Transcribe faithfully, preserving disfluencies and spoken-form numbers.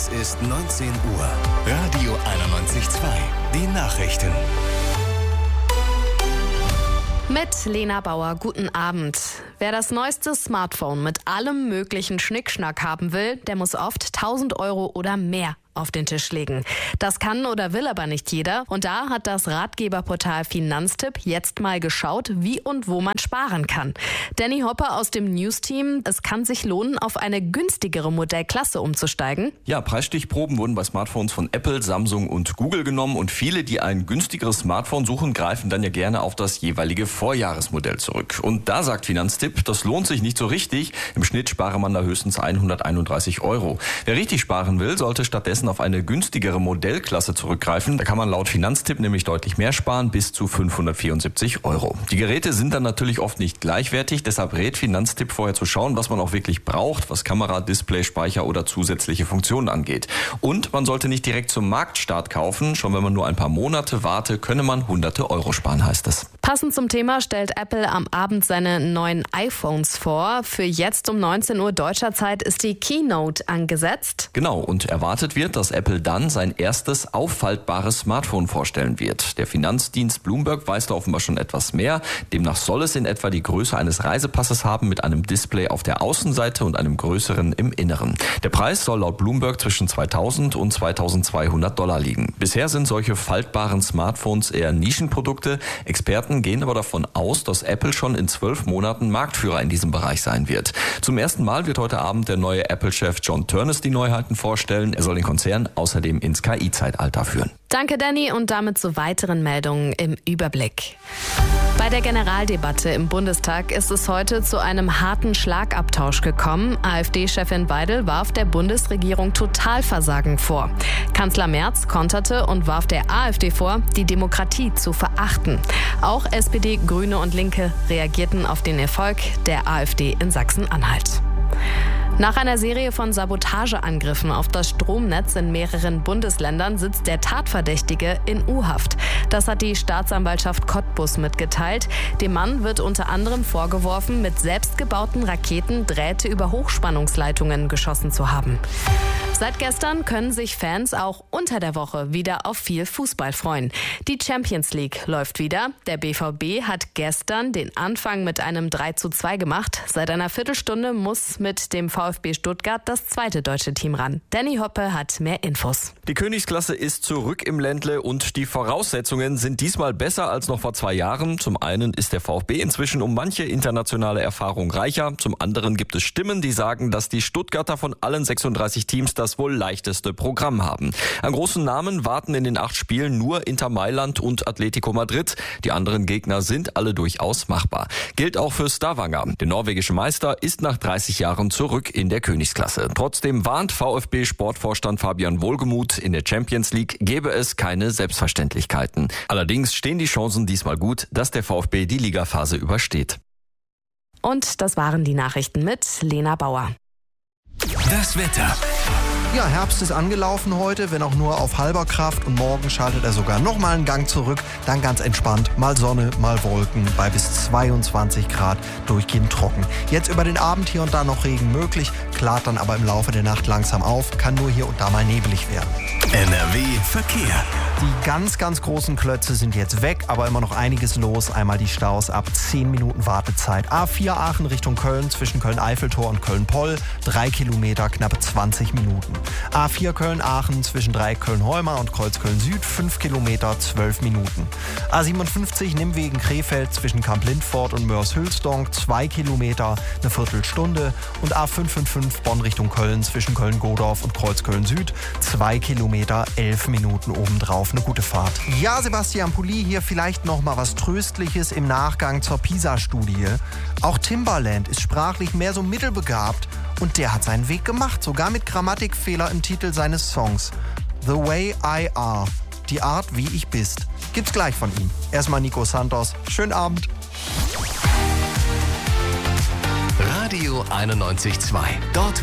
Es ist neunzehn Uhr. Radio einundneunzig Komma zwei. Die Nachrichten. Mit Lena Bauer, guten Abend. Wer das neueste Smartphone mit allem möglichen Schnickschnack haben will, der muss oft tausend Euro oder mehr auf den Tisch legen. Das kann oder will aber nicht jeder. Und da hat das Ratgeberportal Finanztipp jetzt mal geschaut, wie und wo man sparen kann. Danny Hopper aus dem News-Team, es kann sich lohnen, auf eine günstigere Modellklasse umzusteigen. Ja, Preisstichproben wurden bei Smartphones von Apple, Samsung und Google genommen. Und viele, die ein günstigeres Smartphone suchen, greifen dann ja gerne auf das jeweilige Vorjahresmodell zurück. Und da sagt Finanztipp, das lohnt sich nicht so richtig. Im Schnitt spare man da höchstens hunderteinunddreißig Euro. Wer richtig sparen will, sollte stattdessen auf eine günstigere Modellklasse zurückgreifen. Da kann man laut Finanztipp nämlich deutlich mehr sparen, bis zu fünfhundertvierundsiebzig Euro. Die Geräte sind dann natürlich oft nicht gleichwertig, deshalb rät Finanztipp vorher zu schauen, was man auch wirklich braucht, was Kamera, Display, Speicher oder zusätzliche Funktionen angeht. Und man sollte nicht direkt zum Marktstart kaufen. Schon wenn man nur ein paar Monate warte, könne man hunderte Euro sparen, heißt es. Passend zum Thema stellt Apple am Abend seine neuen iPhones vor. Für jetzt um neunzehn Uhr deutscher Zeit ist die Keynote angesetzt. Genau, und erwartet wird, dass Apple dann sein erstes auffaltbares Smartphone vorstellen wird. Der Finanzdienst Bloomberg weiß da offenbar schon etwas mehr. Demnach soll es in etwa die Größe eines Reisepasses haben mit einem Display auf der Außenseite und einem größeren im Inneren. Der Preis soll laut Bloomberg zwischen zweitausend und zweitausendzweihundert Dollar liegen. Bisher sind solche faltbaren Smartphones eher Nischenprodukte. Experten gehen aber davon aus, dass Apple schon in zwölf Monaten Marktführer in diesem Bereich sein wird. Zum ersten Mal wird heute Abend der neue Apple-Chef John Ternus die Neuheiten vorstellen. Er soll den Konzern außerdem ins K I-Zeitalter führen. Danke, Danny, und damit zu weiteren Meldungen im Überblick. Bei der Generaldebatte im Bundestag ist es heute zu einem harten Schlagabtausch gekommen. AfD-Chefin Weidel warf der Bundesregierung Totalversagen vor. Kanzler Merz konterte und warf der AfD vor, die Demokratie zu verachten. Auch S P D, Grüne und Linke reagierten auf den Erfolg der AfD in Sachsen-Anhalt. Nach einer Serie von Sabotageangriffen auf das Stromnetz in mehreren Bundesländern sitzt der Tatverdächtige in U-Haft. Das hat die Staatsanwaltschaft Cottbus mitgeteilt. Dem Mann wird unter anderem vorgeworfen, mit selbstgebauten Raketen Drähte über Hochspannungsleitungen geschossen zu haben. Seit gestern können sich Fans auch unter der Woche wieder auf viel Fußball freuen. Die Champions League läuft wieder. Der B V B hat gestern den Anfang mit einem drei zu zwei gemacht. Seit einer Viertelstunde muss mit dem VfB Stuttgart das zweite deutsche Team ran. Danny Hoppe hat mehr Infos. Die Königsklasse ist zurück im Ländle und die Voraussetzungen sind diesmal besser als noch vor zwei Jahren. Zum einen ist der VfB inzwischen um manche internationale Erfahrung reicher. Zum anderen gibt es Stimmen, die sagen, dass die Stuttgarter von allen sechsunddreißig Teams das wohl leichteste Programm haben. An großen Namen warten in den acht Spielen nur Inter Mailand und Atletico Madrid. Die anderen Gegner sind alle durchaus machbar. Gilt auch für Stavanger. Der norwegische Meister ist nach dreißig Jahren zurück in der Königsklasse. Trotzdem warnt VfB-Sportvorstand Fabian Wohlgemuth, in der Champions League gebe es keine Selbstverständlichkeiten. Allerdings stehen die Chancen diesmal gut, dass der VfB die Ligaphase übersteht. Und das waren die Nachrichten mit Lena Bauer. Das Wetter. Ja, Herbst ist angelaufen heute, wenn auch nur auf halber Kraft, und morgen schaltet er sogar noch mal einen Gang zurück. Dann ganz entspannt, mal Sonne, mal Wolken, bei bis zweiundzwanzig Grad, durchgehend trocken. Jetzt über den Abend hier und da noch Regen möglich, klart dann aber im Laufe der Nacht langsam auf, kann nur hier und da mal nebelig werden. N R W Verkehr. Die ganz, ganz großen Klötze sind jetzt weg, aber immer noch einiges los. Einmal die Staus ab zehn Minuten Wartezeit. A vier Aachen Richtung Köln, zwischen Köln-Eiffeltor und Köln-Poll, drei Kilometer, knappe zwanzig Minuten. A vier Köln-Aachen zwischen Dreieck Köln-Heumar und Kreuz Köln-Süd, fünf Kilometer, zwölf Minuten. A siebenundfünfzig Nimmwegen Krefeld zwischen Kamp-Lindfort und Mörs-Hülsdonk, zwei Kilometer, eine Viertelstunde. Und A fünf fünf fünf Bonn Richtung Köln zwischen Köln-Godorf und Kreuz Köln-Süd, zwei Kilometer, elf Minuten obendrauf. Eine gute Fahrt. Ja, Sebastian Pulli hier, vielleicht noch mal was Tröstliches im Nachgang zur PISA-Studie. Auch Timbaland ist sprachlich mehr so mittelbegabt und der hat seinen Weg gemacht, sogar mit Grammatikfehler im Titel seines Songs. The Way I Are, die Art, wie ich bist. Gibt's gleich von ihm. Erstmal Nico Santos. Schönen Abend. Radio einundneunzig Komma zwei. Dort